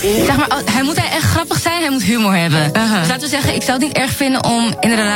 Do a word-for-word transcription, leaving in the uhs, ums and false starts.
Zeg maar, hij moet hij echt grappig zijn, hij moet humor hebben. Uh-huh. Dus laten we zeggen, ik zou het niet erg vinden om in een relatie